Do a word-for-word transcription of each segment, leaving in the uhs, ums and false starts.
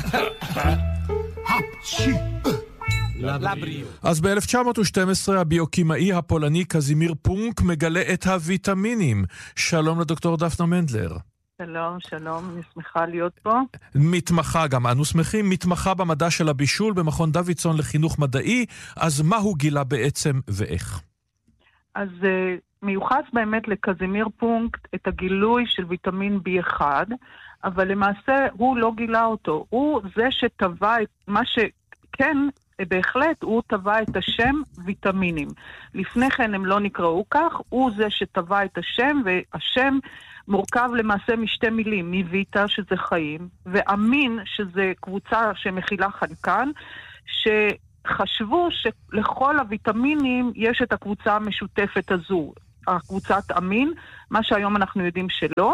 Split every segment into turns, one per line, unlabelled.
אז ב-אלף תשע מאות ושתים עשרה הביוקימאי הפולני קזימיר פונק מגלה את הוויטמינים. שלום לדוקטור דפנה מנדלר.
שלום, שלום, אני שמחה להיות פה.
מתמחה גם, אנו שמחים, מתמחה במדע של הבישול במכון דוידסון לחינוך מדעי. אז מה הוא גילה בעצם ואיך?
אז uh, מיוחס באמת לקזימיר פונק את הגילוי של ויטמין בי אחת, אבל למעשה הוא לא גילה אותו. הוא זה שטבע את מה שכן, בהחלט הוא טבע את השם ויטמינים. לפני כן הם לא נקראו כך, הוא זה שטבע את השם, והשם מורכב למעשה משתי מילים, מוויטה שזה חיים, ואמין שזה קבוצה שמכילה חנקן, שחשבו שלכל הוויטמינים יש את הקבוצה המשותפת הזו, הקבוצת אמין, מה שהיום אנחנו יודעים שלא,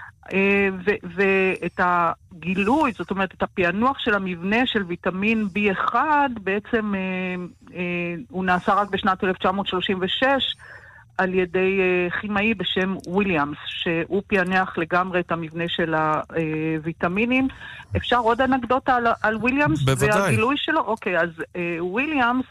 ואת הגילוי, זאת אומרת את הפענוח של המבנה של ויטמין בי אחת, בעצם הוא נעשה רק בשנת אלף תשע מאות שלושים ושש, על ידי כימאי בשם וויליאמס, שהוא פענח לגמרי את המבנה של הוויטמינים. אפשר עוד אנקדוטה על, על וויליאמס?
בוודאי.
והגילוי שלו? אוקיי, אז וויליאמס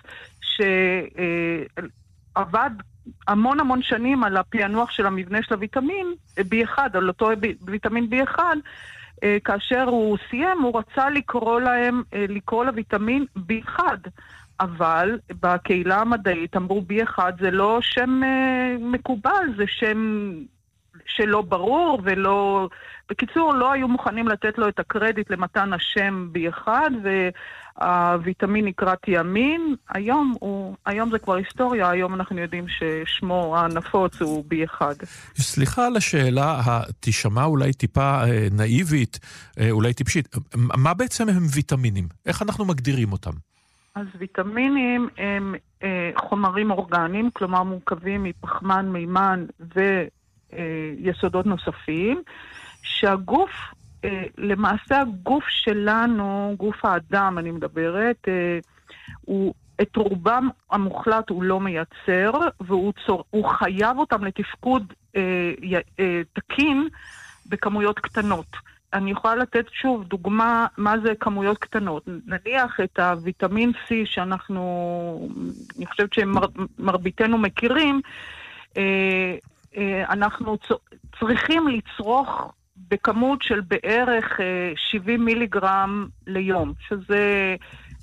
שעבד המון המון שנים על הפענוח של המבנה של הוויטמין בי אחת, על אותו ויטמין בי אחת, כאשר הוא סיים, הוא רצה לקרוא להם, לקרוא לוויטמין בי אחת, אבל בקהילה המדעית אמרו בי אחת זה לא שם מקובל, זה שם שלא ברור ולא... בקיצור, לא היו מוכנים לתת לו את הקרדיט למתן השם בי אחת, והוויטמין נקרא תיאמין. היום, הוא, היום זה כבר היסטוריה, היום אנחנו יודעים ששמו הנפוץ הוא בי אחת.
סליחה על השאלה, תשמע אולי טיפה נאיבית, אולי טיפשית. מה בעצם הם ויטמינים? איך אנחנו מגדירים אותם?
אז ויטמינים הם אה, חומרים אורגניים, כלומר מורכבים מפחמן, מימן ויסודות נוספים, שהגוף, אה, למעשה הגוף שלנו, גוף האדם אני מדברת, אה, הוא, את רובם המוחלט הוא לא מייצר, והוא צור, הוא חייב אותם לתפקוד אה, אה, תקין בכמויות קטנות. אני יכולה לתת שוב דוגמה מה זה כמויות קטנות. נניח את הוויטמין C שאנחנו, אני חושבת שמרביתנו מכירים, אנחנו צריכים לצרוך בכמות של בערך שבעים מיליגרם ליום, שזה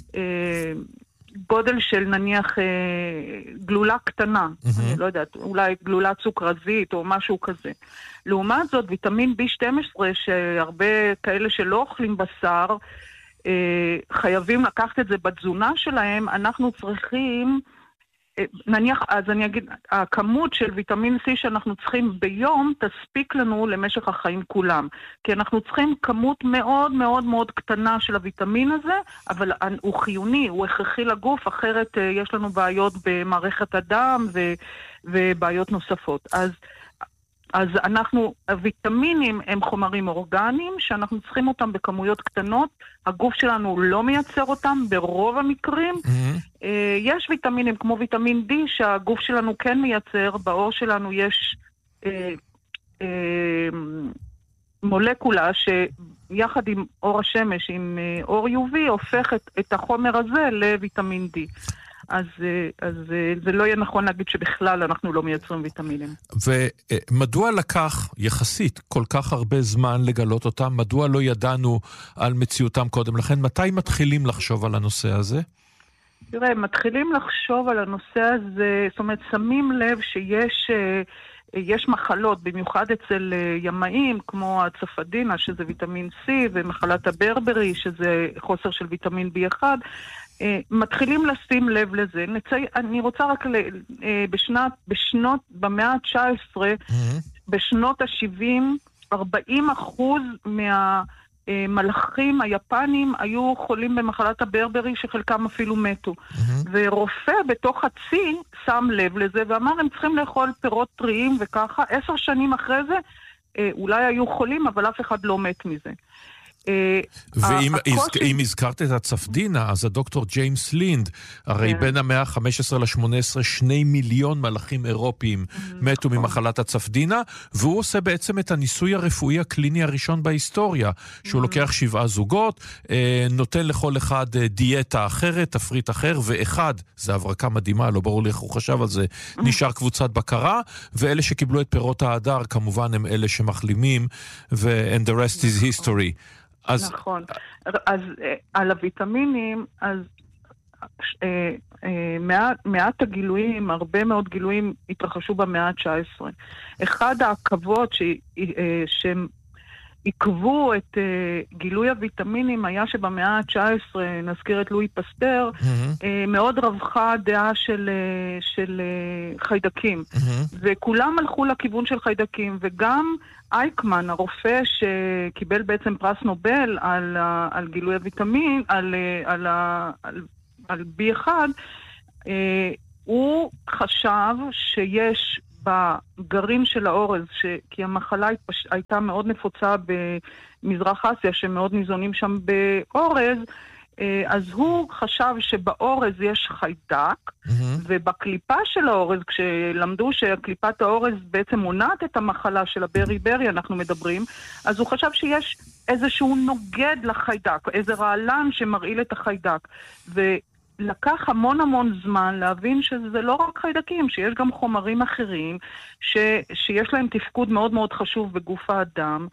גודל של נניח גלולה קטנה, mm-hmm. אני לא יודעת, אולי גלולה צוקרזית או משהו כזה. לעומת זאת, ויטמין בי שתים עשרה, שהרבה כאלה שלא אוכלים בשר, חייבים לקחת את זה בתזונה שלהם, אנחנו צריכים, נניח, אז אני אגיד, הכמות של ויטמין C שאנחנו צריכים ביום, תספיק לנו למשך החיים כולם. כי אנחנו צריכים כמות מאוד מאוד מאוד קטנה של הוויטמין הזה, אבל הוא חיוני, הוא הכרחי לגוף, אחרת יש לנו בעיות במערכת הדם ו, ובעיות נוספות. אז, אז אנחנו, הוויטמינים הם חומרים אורגניים, שאנחנו צריכים אותם בכמויות קטנות, הגוף שלנו לא מייצר אותם ברוב המקרים. Mm-hmm. יש ויטמינים כמו ויטמין D שהגוף שלנו כן מייצר, בעור שלנו יש אה, אה, מולקולה שיחד עם אור השמש, עם אה, אור יו וי, הופכת את החומר הזה לויטמין D. אז, אז זה לא יהיה נכון להגיד שבכלל אנחנו לא מייצרים ויטמינים.
ומדוע לקח יחסית כל כך הרבה זמן לגלות אותם? מדוע לא ידענו על מציאותם קודם לכן? מתי מתחילים לחשוב על הנושא הזה?
תראה, מתחילים לחשוב על הנושא הזה, זאת אומרת, שמים לב שיש יש מחלות, במיוחד אצל ימאים, כמו הצפדינה, שזה ויטמין C, ומחלת הברברי, שזה חוסר של ויטמין בי אחת, מתחילים לשים לב לזה. נצי... אני רוצה רק ל... בשנת, בשנות, במאה ה-תשע עשרה, mm-hmm. בשנות ה-שבעים, ארבעים אחוז מהמלאכים היפנים היו חולים במחלת הברברי, שחלקם אפילו מתו. Mm-hmm. ורופא בתוך הצי שם לב לזה, ואמר, הם צריכים לאכול פירות טריים וככה. עשר שנים אחרי זה, אולי היו חולים, אבל אף אחד לא מת מזה.
ואם הקושי... הזכרת את הצפדינה, אז הדוקטור ג'יימס לינד, הרי כן. בין המאה ה-חמש עשרה ל-שמונה עשרה, שני מיליון מלאכים אירופיים מתו נכון. ממחלת הצפדינה, והוא עושה בעצם את הניסוי הרפואי הקליני הראשון בהיסטוריה, שהוא לוקח שבעה זוגות, נותן לכל אחד דיאטה אחרת, תפריט אחר, ואחד, זה הברקה מדהימה, לא ברור לי איך הוא חשב על זה, נשאר קבוצת בקרה, ואלה שקיבלו את פירות ההדר, כמובן הם אלה שמחלימים, ו-and the rest is history.
אז... נכון. אז על הוויטמינים, אז מעט, מעט הגילויים, הרבה מאוד גילויים התרחשו במאה ה-תשע עשרה. אחד העקבות ש... שהם עקבו את uh, גילוי הוויטמינים היה שבמאה ה-תשע עשרה, נזכיר את לואי פסטר, mm-hmm. uh, מאוד רווחה דעה של, uh, של uh, חיידקים. Mm-hmm. וכולם הלכו לכיוון של חיידקים, וגם אייקמן, הרופא שקיבל בעצם פרס נובל על, uh, על גילוי הוויטמין, על, uh, על, uh, על, על בי אחד, uh, הוא חשב שיש בגרעין של האורז, ש... כי המחלה התפש... הייתה מאוד נפוצה במזרח אסיה, שמאוד ניזונים שם באורז, אז הוא חשב שבאורז יש חיידק, mm-hmm. ובקליפה של האורז, כשלמדו שקליפת האורז בעצם מונעת את המחלה של הברי ברי, אנחנו מדברים, אז הוא חשב שיש איזשהו נוגד לחיידק, איזה רעלן שמרעיל את החיידק, ו... לקח המון המון זמן להבין שזה לא רק חיידקים, שיש גם חומרים אחרים, ש, שיש להם תפקוד מאוד מאוד חשוב בגוף האדם,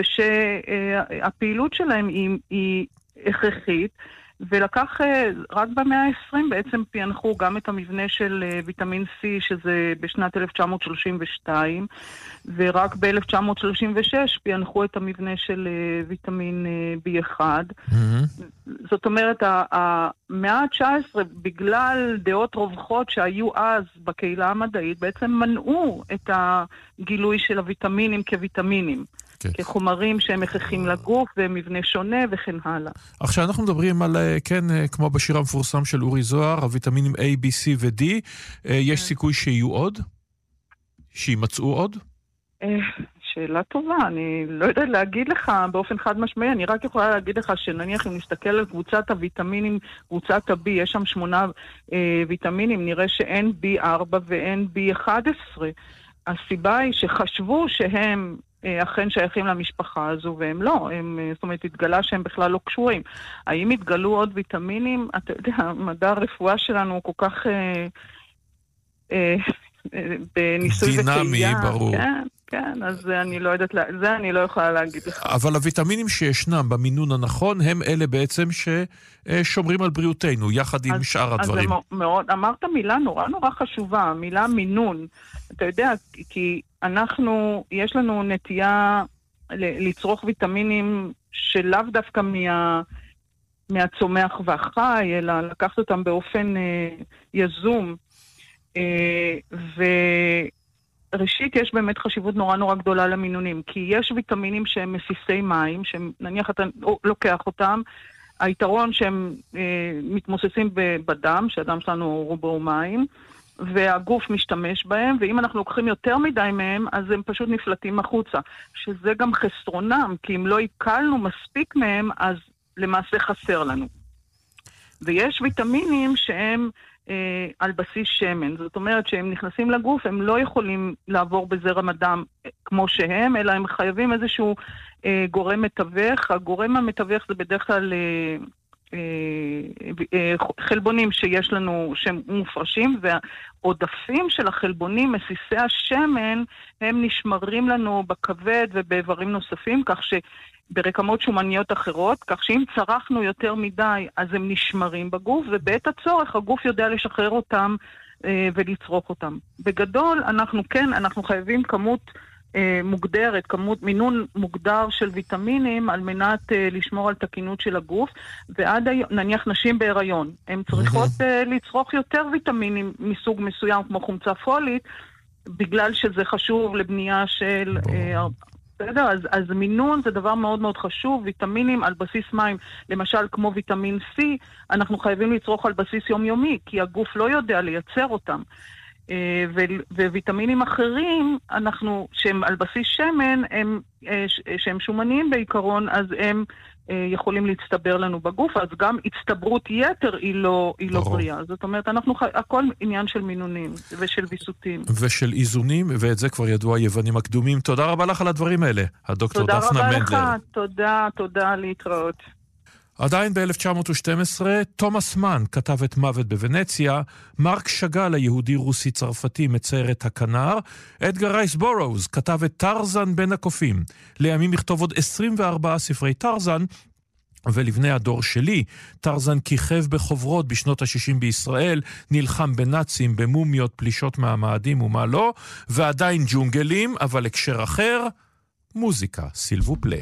ושהפעילות שלהם היא, היא הכרחית, ולקח רק במאה ה-עשרים בעצם פענחו גם את המבנה של ויטמין C, שזה בשנת אלף תשע מאות שלושים ושתיים, ורק ב-אלף תשע מאות שלושים ושש פענחו את המבנה של ויטמין בי אחד. Mm-hmm. זאת אומרת, המאה ה-תשע עשרה, בגלל דעות רווחות שהיו אז בקהילה המדעית, בעצם מנעו את הגילוי של הוויטמינים כוויטמינים. כן. כחומרים שהם הכרחים לגוף ומבנה שונה וכן הלאה.
עכשיו אנחנו מדברים על, כן, כמו בשיר המפורסם של אורי זוהר, הוויטמינים A, B, C ו-D, יש סיכוי שיהיו עוד? שימצאו עוד?
שאלה טובה, אני לא יודעת להגיד לך באופן חד משמעי, אני רק יכולה להגיד לך שנניח אם נסתכל על קבוצת הוויטמינים, קבוצת ה-B, יש שם שמונה אה, ויטמינים, נראה שאין בי ארבע ואין בי אחת עשרה. הסיבה היא שחשבו שהם אכן שייכים למשפחה הזו, והם לא, הם, זאת אומרת, התגלה שהם בכלל לא קשורים. האם התגלו עוד ויטמינים? אתה יודע, מדע הרפואה שלנו הוא כל כך אה, אה, אה, בניסוי וטעייה.
דינמי, ברור.
כן, כן, אז זה אני לא יודעת, זה אני לא יכולה להגיד לך.
אבל הוויטמינים שישנם במינון הנכון, הם אלה בעצם ששומרים על בריאותנו, יחד עם
אז,
שאר הדברים.
אז מאוד, אמרת מילה נורא נורא חשובה, מילה מינון. אתה יודע, כי אנחנו, יש לנו נטייה לצרוך ויטמינים שלאו דווקא מה, מהצומח והחי, אלא לקחת אותם באופן אה, יזום. אה, וראשית, יש באמת חשיבות נורא נורא גדולה למינונים, כי יש ויטמינים שהם מסיסי מים, שנניח אתה לוקח אותם, היתרון שהם אה, מתמוססים בדם, שהדם שלנו רובו מים, והגוף משתמש בהם, ואם אנחנו לוקחים יותר מדי מהם, אז הם פשוט נפלטים החוצה. שזה גם חסרונם, כי אם לא עיכלנו מספיק מהם, אז למעשה חסר לנו. ויש ויטמינים שהם אה, על בסיס שמן. זאת אומרת שהם נכנסים לגוף, הם לא יכולים לעבור בזרם הדם כמו שהם, אלא הם חייבים איזשהו אה, גורם מתווך. הגורם המתווך זה בדרך כלל... אה, חלבונים שיש לנו שהם מופרשים, והעודפים של החלבונים, מסיסי השמן, הם נשמרים לנו בכבד ובאיברים נוספים, כך שברקמות שומניות אחרות, כך שאם צרכנו יותר מדי, אז הם נשמרים בגוף, ובעת הצורך הגוף יודע לשחרר אותם ולצרוך אותם. בגדול, אנחנו כן, אנחנו חייבים כמות מוגדרת, כמות מינון מוגדר של ויטמינים על מנת uh, לשמור על תקינות של הגוף, ועד היום, נניח נשים בהיריון, הן צריכות uh, לצרוך יותר ויטמינים מסוג מסוים כמו חומצה פולית, בגלל שזה חשוב לבנייה של... בסדר, uh, אז, אז מינון זה דבר מאוד מאוד חשוב, ויטמינים על בסיס מים, למשל כמו ויטמין C, אנחנו חייבים לצרוך על בסיס יומיומי, כי הגוף לא יודע לייצר אותם. וויטמינים אחרים, אנחנו, שהם על בסיס שמן, הם, שהם שומניים בעיקרון, אז הם יכולים להצטבר לנו בגוף, אז גם הצטברות יתר היא לא, היא לא בריאה. זאת אומרת, אנחנו, הכל עניין של מינונים ושל ויסותים.
ושל איזונים, ואת זה כבר ידוע היוונים הקדומים. תודה רבה לך על הדברים האלה, הדוקטור דפנה מנדלר.
תודה רבה לך, תודה, תודה, להתראות.
עדיין ב-אלף תשע מאות ושתים עשרה, תומאס מן כתב את מוות בוונציה, מרק שאגאל היהודי רוסי צרפתי מצייר את הכנר, אדגר רייס בורוז כתב את טרזן בין הקופים. לימים יכתוב עוד עשרים וארבעה ספרי טרזן, ולבני הדור שלי, טרזן כיכב בחוברות בשנות ה-שישים בישראל, נלחם בנאצים, במומיות, פלישות מהמאדים ומה לא, ועדיין ג'ונגלים, אבל הקשר אחר, מוזיקה, סילבו פלה.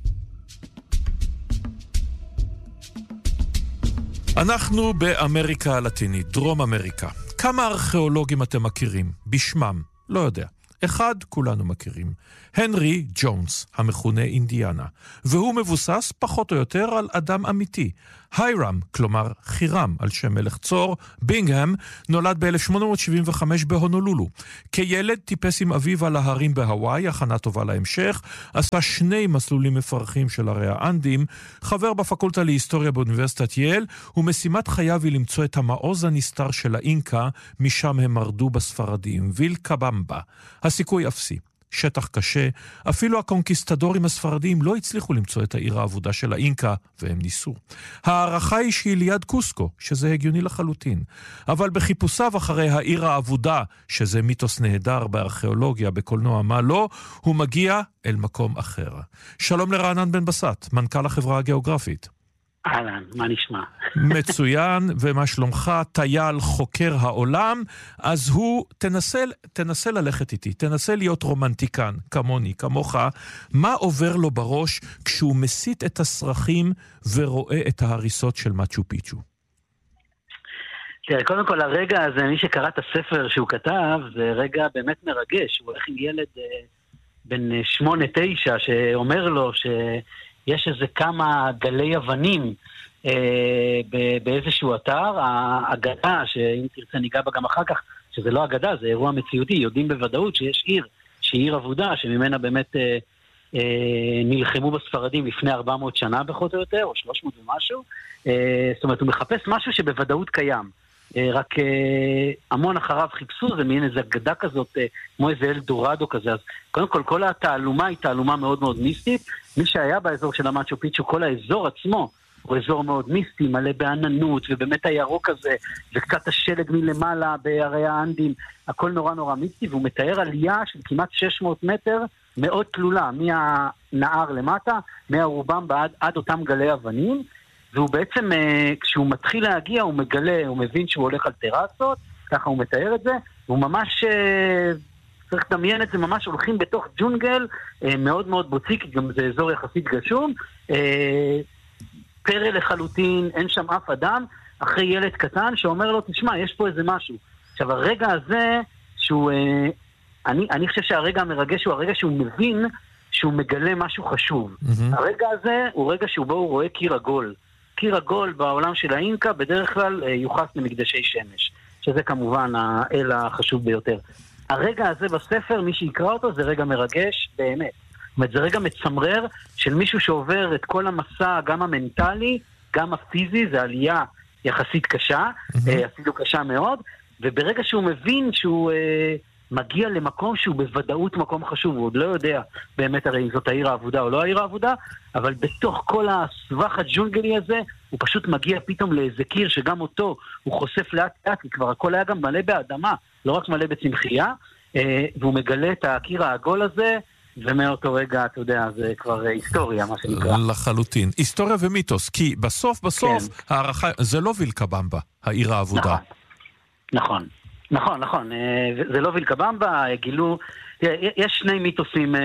אנחנו באמריקה הלטינית, דרום אמריקה. כמה ארכיאולוגים אתם מכירים? בשמם, לא יודע. אחד כולנו מכירים, הנרי ג'ונס, המכונה אינדיאנה, והוא מבוסס פחות או יותר על אדם אמיתי. היירם, כלומר חירם, על שם מלך צור, בינגהם, נולד ב-אלף שמונה מאות שבעים וחמש בהונולולו. כילד טיפס עם אביו על ההרים בהוואי, הכנה טובה להמשך, עשה שני מסלולים מפרכים של הרי האנדים, חבר בפקולטה להיסטוריה באוניברסיטת יייל, ומשימת חייו היא למצוא את המעוז הנסתר של האינקה, משם הם מרדו בספרדים, וילקבמבה. הסיכוי אפסי. שטח קשה, אפילו הקונקיסטדורים הספרדיים לא הצליחו למצוא את העיר העבודה של האינקה, והם ניסו. הערכה היא שהיא ליד קוסקו, שזה הגיוני לחלוטין. אבל בחיפושיו אחרי העיר העבודה, שזה מיתוס נהדר בארכיאולוגיה, בקולנוע מה לא, הוא מגיע אל מקום אחר. שלום לרענן בן בסט, מנכ"ל החברה הגיאוגרפית.
אהלן, מה נשמע?
מצוין, ומה שלומך? טייל, חוקר העולם, אז הוא, תנסה, תנסה ללכת איתי, תנסה להיות רומנטיקן, כמוני, כמוך, מה עובר לו בראש כשהוא מסית את הסרחים ורואה את ההריסות של מצ'ו פיצ'ו?
תראה, קודם כל הרגע הזה, מי שקרא את הספר שהוא כתב, זה רגע באמת מרגש, הוא הולך עם ילד אה, בן שמונה תשע, שאומר לו ש... יש איזה כמה גלי אבנים אה, באיזשהו אתר, האגדה, שאם תרצה ניגע בה גם אחר כך, שזה לא אגדה, זה אירוע מציאותי, יודעים בוודאות שיש עיר, שהיא עיר עבודה, שממנה באמת אה, אה, נלחמו בספרדים לפני ארבע מאות שנה פחות או יותר, או שלוש מאות ומשהו, אה, זאת אומרת, הוא מחפש משהו שבוודאות קיים. אה, רק אה, המון אחריו חיפשו, זה מין איזו אגדה כזאת, אה, כמו איזה אלדורדו כזה, אז קודם כל, כל התעלומה היא תעלומה מאוד מאוד מיסטית, מי שהיה באזור של המצ'ו פיצ'ו, כל האזור עצמו, הוא אזור מאוד מיסטי, מלא בעננות, ובאמת הירוק הזה, וקצת השלג מלמעלה בהרי האנדים, הכל נורא נורא מיסטי, והוא מתאר עלייה של כמעט שש מאות מטר, מאוד תלולה, מהנהר למטה, מהרובם עד, עד אותם גלי אבנים, והוא בעצם, כשהוא מתחיל להגיע, הוא מגלה, הוא מבין שהוא הולך על טרסות, ככה הוא מתאר את זה, והוא ממש... צריך לדמיין את זה, ממש הולכים בתוך ג'ונגל, אה, מאוד מאוד בוציק, גם זה אזור יחסית גשום, אה, פרא לחלוטין, אין שם אף אדם, אחרי ילד קטן שאומר לו, תשמע, יש פה איזה משהו. עכשיו, הרגע הזה, שהוא, אה, אני, אני חושב שהרגע המרגש הוא הרגע שהוא מבין שהוא מגלה משהו חשוב. Mm-hmm. הרגע הזה הוא רגע שבו הוא רואה קיר עגול. קיר עגול בעולם של האינקה בדרך כלל אה, יוחס למקדשי שמש, שזה כמובן האל החשוב ביותר. הרגע הזה בספר, מי שיקרא אותו, זה רגע מרגש באמת. זאת אומרת, זה רגע מצמרר של מישהו שעובר את כל המסע, גם המנטלי, גם הפיזי, זה עלייה יחסית קשה, mm-hmm. אפילו קשה מאוד, וברגע שהוא מבין שהוא אה, מגיע למקום שהוא בוודאות מקום חשוב, הוא עוד לא יודע באמת הרי אם זאת העיר העבודה או לא העיר העבודה, אבל בתוך כל הסבך הג'ונגלי הזה, הוא פשוט מגיע פתאום לאיזה קיר שגם אותו הוא חושף לאט לאט, כי כבר הכל היה גם מלא באדמה, לא רק מלא בצמחייה, אה, והוא מגלה את הקיר העגול הזה, ומאותו רגע, אתה יודע, זה כבר היסטוריה, מה שנקרא.
לחלוטין. היסטוריה ומיתוס, כי בסוף, בסוף, כן. הערכה, זה לא וילקבמבה, העיר העבודה.
נכון, נכון, נכון. זה לא וילקבמבה, גילו, יש שני מיתוסים,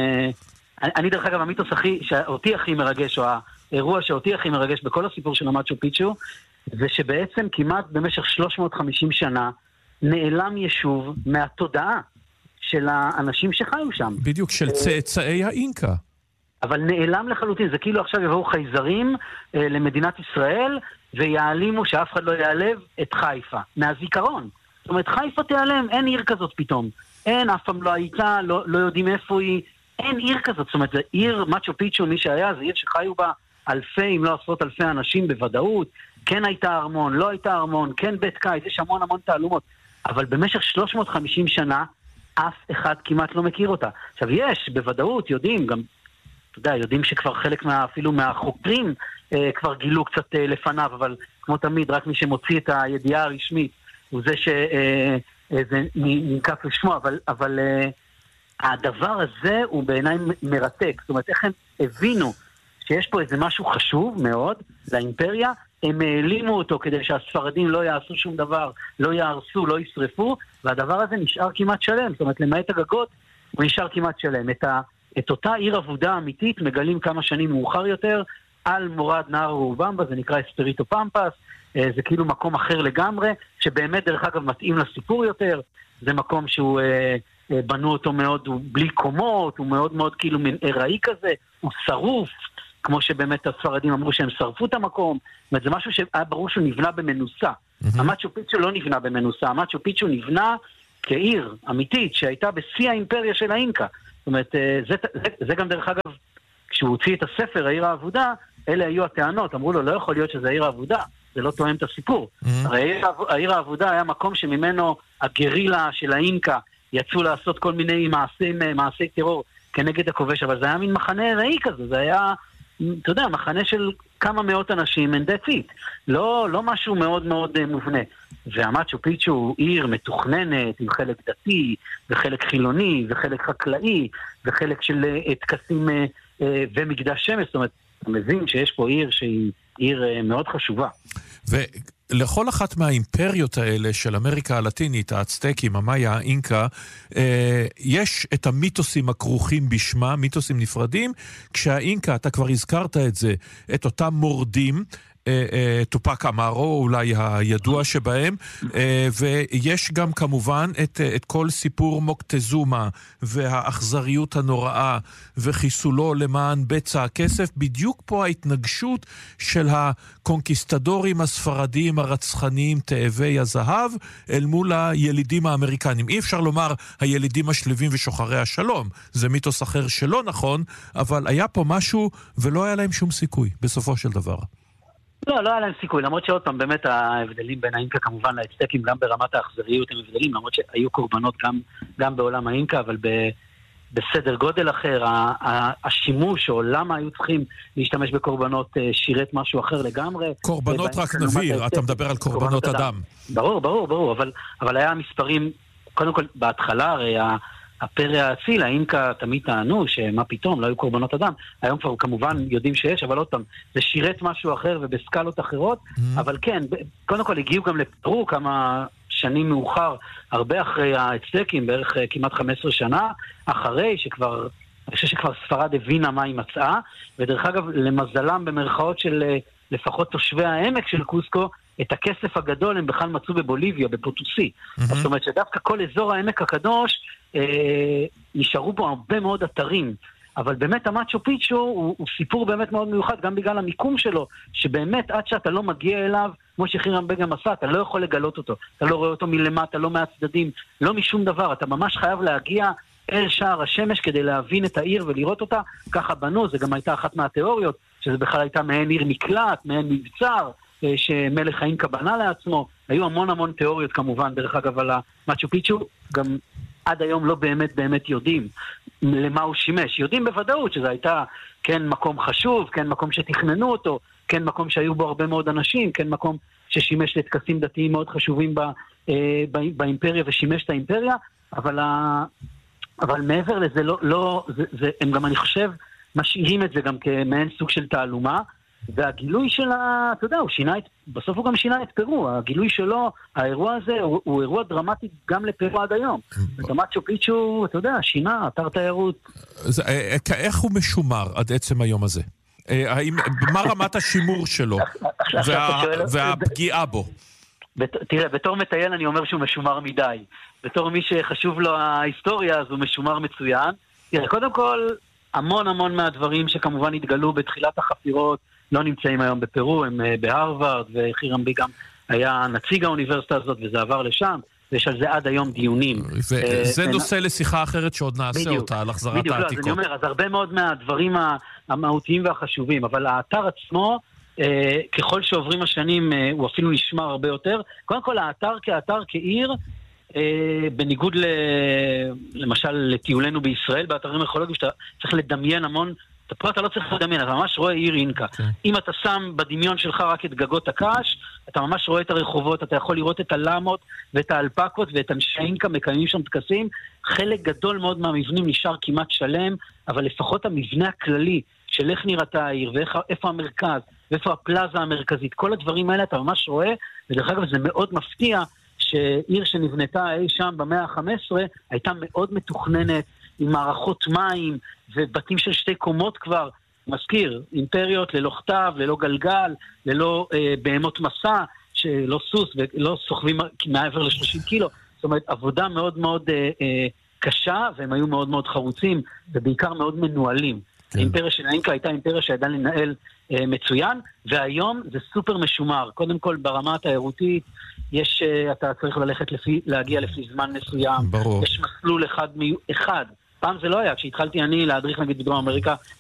אני דרך אגב, המיתוס הכי, שאותי הכי מרגש, או האירוע שאותי הכי מרגש בכל הסיפור של מצ'ו פיצ'ו, זה שבעצם כמעט במשך שלוש מאות וחמישים שנה, נעלם יישוב מהתודעה של האנשים שחיו שם.
בדיוק, של צאצאי האינקה.
אבל נעלם לחלוטין, זה כאילו עכשיו יבואו חייזרים אה, למדינת ישראל, ויעלימו שאף אחד לא יעלב את חיפה, מהזיכרון. זאת אומרת, חיפה תיעלם, אין עיר כזאת פתאום. אין, אף פעם לא הייתה, לא, לא יודעים איפה היא, אין עיר כזאת. זאת אומרת, זה עיר, מצ'ו פיצ'ו, מי שהיה, זה עיר שחיו בה אלפי, אם לא עשרות אלפי אנשים בוודאות, כן הייתה ארמון, לא הייתה ארמון, כן בית קיץ, יש המון המון תעלומות, אבל במשך שלוש מאות וחמישים שנה, אף אחד כמעט לא מכיר אותה. עכשיו יש, בוודאות, יודעים, גם, אתה יודע, יודעים שכבר חלק מה, אפילו מהחוקרים אה, כבר גילו קצת אה, לפניו, אבל כמו תמיד, רק מי שמוציא את הידיעה הרשמית, הוא זה שזה אה, ננקף לשמו, אבל, אבל אה, הדבר הזה הוא בעיניי מרתק. זאת אומרת, איך הם הבינו שיש פה איזה משהו חשוב מאוד לאימפריה, הם העלימו אותו כדי שהספרדים לא יעשו שום דבר, לא יהרסו, לא ישרפו, והדבר הזה נשאר כמעט שלם. זאת אומרת, למעט הגגות, הוא נשאר כמעט שלם. את, ה, את אותה עיר עבודה אמיתית מגלים כמה שנים מאוחר יותר, על מורד נהר רובמבה, זה נקרא אספריטו פמפס, זה כאילו מקום אחר לגמרי, שבאמת דרך אגב מתאים לסיפור יותר, זה מקום שהוא בנו אותו מאוד, הוא בלי קומות, הוא מאוד מאוד כאילו מין עראי כזה, הוא שרוף, כמו שבאמת הספרדים אמרו שהם שרפו את המקום, זאת אומרת, זה משהו שהיה ברור שהוא נבנה במנוסה. Mm-hmm. המאצ'ו פיצ'ו לא נבנה במנוסה, המאצ'ו פיצ'ו נבנה כעיר אמיתית, שהייתה בשיא האימפריה של האינקה. זאת אומרת, זה, זה, זה גם דרך אגב, כשהוא הוציא את הספר, העיר העבודה, אלה היו הטענות, אמרו לו, לא יכול להיות שזה העיר העבודה, זה לא תואם את הסיפור. Mm-hmm. הרי העיר, העיר העבודה היה מקום שממנו הגרילה של האינקה יצאו לעשות כל מיני מעשים, מעשי טרור כנגד הכובש, אבל זה היה מין מחנה עראי כזה, זה היה, אתה יודע, מחנה של כמה מאות אנשים, and that's it. לא, לא משהו מאוד מאוד מובנה. והמאצ'ו פיצ'ו הוא עיר מתוכננת, עם חלק דתי, וחלק חילוני, וחלק חקלאי, וחלק של טקסים ומקדש שמש. זאת אומרת, אתה מבין שיש פה עיר שהיא עיר מאוד חשובה.
ולכל אחת מהאימפריות האלה של אמריקה הלטינית, האצטקים, המאיה, האינקה, יש את המיתוסים הכרוכים בשמה, מיתוסים נפרדים, כשהאינקה, אתה כבר הזכרת את זה, את אותם מורדים, טופק אמרו, אולי הידוע שבהם, ויש גם כמובן את, את כל סיפור מוקטזומה והאכזריות הנוראה וחיסולו למען בצע הכסף, בדיוק פה ההתנגשות של הקונקיסטדורים הספרדיים הרצחניים תאבי הזהב אל מול הילידים האמריקנים. אי אפשר לומר הילידים השלווים ושוחרי השלום, זה מיתוס אחר שלא נכון, אבל היה פה משהו ולא היה להם שום סיכוי בסופו של דבר.
לא, לא היה להם סיכוי, למרות שעוד פעם, באמת ההבדלים בין האינקה כמובן לאצטקים, גם ברמת האכזריות הם הבדלים, למרות שהיו קורבנות גם, גם בעולם האינקה, אבל ב, בסדר גודל אחר, השימוש או למה היו צריכים להשתמש בקורבנות שירת משהו אחר לגמרי.
קורבנות רק נביר, אתה מדבר על קורבנות, קורבנות אדם. אדם.
ברור, ברור, ברור, אבל, אבל היה מספרים, קודם כל בהתחלה הרי ה... הפרא האציל, האינקה תמיד טענו שמה פתאום, לא היו קורבנות אדם. היום כבר כמובן יודעים שיש, אבל עוד פעם, זה שירת משהו אחר ובסקלות אחרות, mm-hmm. אבל כן, קודם כל הגיעו גם לפרו כמה שנים מאוחר, הרבה אחרי האצטקים, בערך כמעט חמש עשרה שנה, אחרי שכבר, אני חושב שכבר ספרד הבינה מה היא מצאה, ודרך אגב, למזלם במרכאות של לפחות תושבי העמק של קוסקו, את הכסף הגדול הם בכלל מצאו בבוליביה, בפוטוסי. Mm-hmm. זאת אומרת שדווקא כל אזור העמק הקדוש, אה, נשארו בו הרבה מאוד אתרים. אבל באמת המאצ'ו פיצ'ו הוא, הוא סיפור באמת מאוד מיוחד, גם בגלל המיקום שלו, שבאמת עד שאתה לא מגיע אליו, כמו שחירם בגם עשה, אתה לא יכול לגלות אותו. אתה לא רואה אותו מלמטה, לא מהצדדים, לא משום דבר. אתה ממש חייב להגיע אל שער השמש כדי להבין את העיר ולראות אותה. ככה בנו, זה גם הייתה אחת מהתיאוריות, שזה בכלל הייתה מעין עיר מקלט, מעין מבצר, שמלך האינקה בנה לעצמו. היו המון המון תיאוריות כמובן, דרך אגב על המאצ'ו פיצ'ו, גם עד היום לא באמת באמת יודעים למה הוא שימש. יודעים בוודאות שזה הייתה כן מקום חשוב, כן מקום שתכננו אותו, כן מקום שהיו בו הרבה מאוד אנשים, כן מקום ששימש לטקסים דתיים מאוד חשובים בא, אה, בא, באימפריה ושימש את האימפריה, אבל, ה, אבל מעבר לזה, לא, לא, זה, זה, הם גם אני חושב משאירים את זה גם כמעין סוג של תעלומה, והגילוי שלה, אתה יודע, הוא שינה את, בסוף הוא גם שינה את פרו, הגילוי שלו, האירוע הזה, הוא, הוא אירוע דרמטי גם לפרו עד היום. המאצ'ו פיצ'ו, אתה יודע, שינה, אתר תיירות.
איך הוא משומר עד עצם היום הזה? מה רמת השימור שלו והפגיעה בו?
תראה, בתור מטייל אני אומר שהוא משומר מדי. בתור מי שחשוב לו ההיסטוריה, אז הוא משומר מצוין. תראה, קודם כל, המון המון מהדברים שכמובן התגלו בתחילת החפירות, לא נמצאים היום בפרו, הם בהרווארד, וחירם בי גם היה נציג האוניברסיטה הזאת, וזה עבר לשם. ויש על זה עד היום דיונים.
וזה נושא לשיחה אחרת שעוד נעשה אותה, על החזרת העתיקות.
בדיוק, אז אני אומר, אז הרבה מאוד מהדברים המהותיים והחשובים, אבל האתר עצמו, ככל שעוברים השנים, הוא אפילו נשמר הרבה יותר. קודם כל, האתר כאתר, כעיר, בניגוד למשל לטיולנו בישראל, באתרים ארכיאולוגיים, שאתה צריך לדמיין המון, פה אתה לא צריך לדמיין, אתה ממש רואה עיר אינקה. אם אתה שם בדמיון שלך רק את גגות הקש, אתה ממש רואה את הרחובות, אתה יכול לראות את הלמות ואת האלפקות ואת אנשי אינקה מקיימים שם טקסים. חלק גדול מאוד מהמבנים נשאר כמעט שלם, אבל לפחות המבנה הכללי של איך נראתה העיר ואיפה המרכז ואיפה הפלאזה המרכזית, כל הדברים האלה אתה ממש רואה, ודרך אגב זה מאוד מפתיע שעיר שנבנתה אי שם במאה ה-חמש עשרה הייתה מאוד מתוכננת, עם מערכות מים ובתים של שתי קומות כבר, מזכיר, אימפריות ללא כתב, ללא גלגל, ללא אה, בהמות מסע, שלא סוס ולא סוחבים מעבר ל-שלושים קילו. זאת אומרת, עבודה מאוד מאוד אה, אה, קשה, והם היו מאוד מאוד חרוצים, ובעיקר מאוד מנוהלים. כן. האימפריה של האינקה הייתה אימפריה שידעה לנהל אה, מצוין, והיום זה סופר משומר. קודם כל ברמה התיירותית, יש, אה, אתה צריך ללכת לפי, להגיע לפי זמן מסוים.
ברור.
יש מסלול אחד, אחד. פעם זה לא היה, כשהתחלתי אני להדריך נגיד בדרום אמריקה,